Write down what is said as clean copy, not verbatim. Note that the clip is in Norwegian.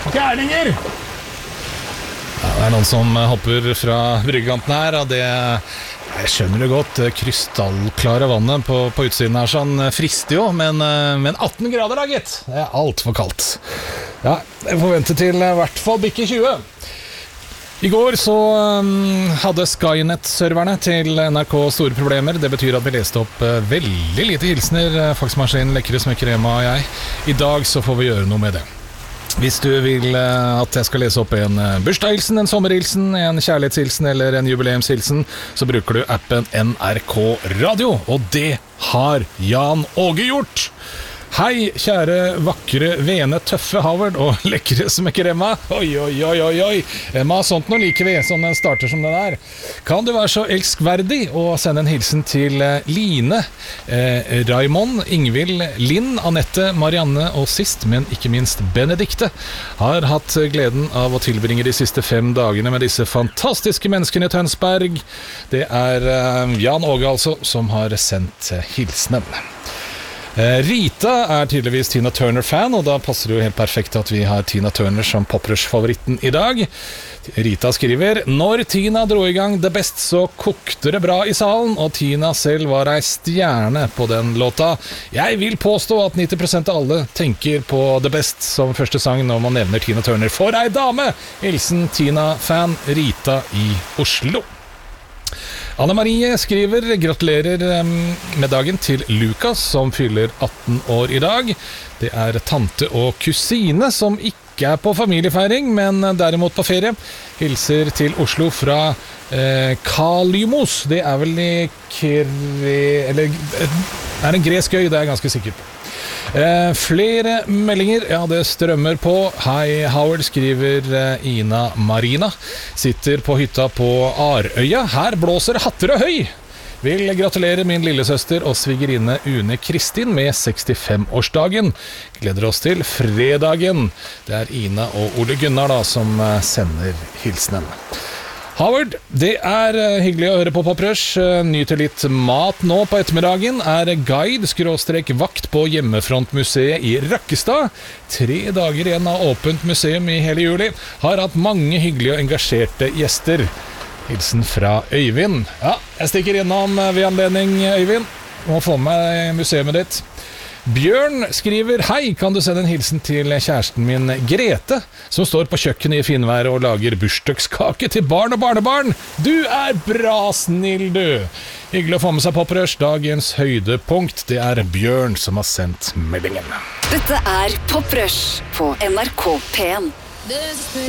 Gærninger! Ja, det noen som hopper fra bryggekanten her, og det jeg skjønner det godt. Krystallklare vannet på utsiden her sånn frister jo, men 18 grader da, gitt. Det alt for kaldt. Ja, jeg får vente til I hvert fall bikke 20. I går så hadde Skynet-serverne til NRK store problemer. Det betyr at vi leste opp veldig lite hilsener, faksmaskinen, lekre smekker Emma og jeg. I dag så får vi gjøre noe med det. Hvis du vil at jeg skal lese opp en bursdagshilsen, en sommerhilsen, en kjærlighetshilsen eller en jubileumshilsen, så bruker du appen NRK Radio, og det har Jan Åge gjort. Hei, kjære, vakre, vene, tøffe Howard og lekre smekker Emma. Oi. Emma, sånt noe like ved som den starter som den der. Kan du være så elskverdig og sende en hilsen til Line, Raimond, Ingvild, Linn, Annette, Marianne og sist, men ikke minst Benedikte. Har hatt gleden av å tilbringe de siste 5 dagene med disse fantastiske menneskene I Tønsberg. Det Jan Åge altså som har sendt hilsenen. Rita tydeligvis Tina Turner-fan, og da passer det jo helt perfekt at vi har Tina Turner som poprush-favoritten I dag. Rita skriver: Når Tina dro I gang The Best, så kokte det bra I salen, og Tina selv var ei stjerne på den låta. Jeg vil påstå at 90% av alle tenker på The Best som første sang når man nevner Tina Turner. For ei dame! Hilsen Tina-fan Rita I Oslo. Anne Marie skriver: gratulerer med dagen til Lukas som fyller 18 år I dag. Det tante og kusine som ikke på familiefeiring, men derimot på ferie. Hilser til Oslo fra Kalymos. Det vel en gresk øy, det jeg ganske sikker på. Flere meldinger, ja det strømmer på. Hei Howard, skriver Ina Marina. Sitter på hytta på Arøya. Her blåser hatter og høy. Vil gratulere min lillesøster og svigerinne Une Kristin med 65-årsdagen. Gleder oss til fredagen. Det Ina og Ole Gunnar da som sender hilsenen. Howard, det hyggelig å høre på Poprush. Nyter litt mat nå på ettermiddagen. Guide/vakt på Hjemmefrontmuseet I Rakkestad. 3 dager igjen av åpent museum I hele juli. Har hatt mange hyggelige og engasjerte gjester. Hilsen fra Øyvind. Ja, jeg stikker innom ved anledning, Øyvind. Må få med museet ditt. Bjørn skriver: Hei, kan du sende en hilsen til kjæresten min Grete, som står på kjøkkenet I finvær og lager bursdagskake til barn og barnebarn. Du bra snill, du! Hyggelig å få med seg Poprush, dagens høydepunkt. Det Bjørn som har sendt meldingen. Dette Poprush på NRK P1.